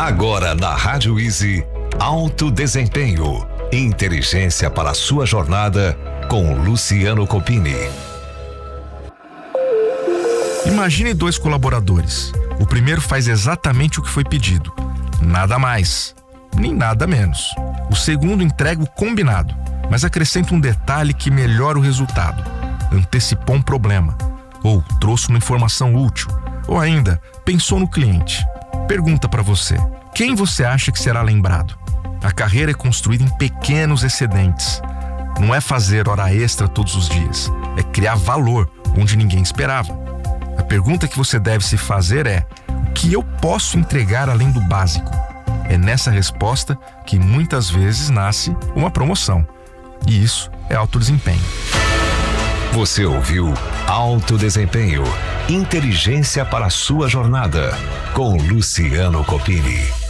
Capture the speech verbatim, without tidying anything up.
Agora na Rádio Easy, Alto Desempenho, inteligência para a sua jornada com Luciano Copini. Imagine dois colaboradores. O primeiro faz exatamente o que foi pedido, nada mais, nem nada menos. O segundo entrega o combinado, mas acrescenta um detalhe que melhora o resultado. Antecipou um problema, ou trouxe uma informação útil, ou ainda pensou no cliente. Pergunta para você: quem você acha que será lembrado? A carreira é construída em pequenos excedentes. Não é fazer hora extra todos os dias, é criar valor onde ninguém esperava. A pergunta que você deve se fazer é: o que eu posso entregar além do básico? É nessa resposta que muitas vezes nasce uma promoção. E isso é alto desempenho. Você ouviu Alto Desempenho, inteligência para a sua jornada, com Luciano Copini.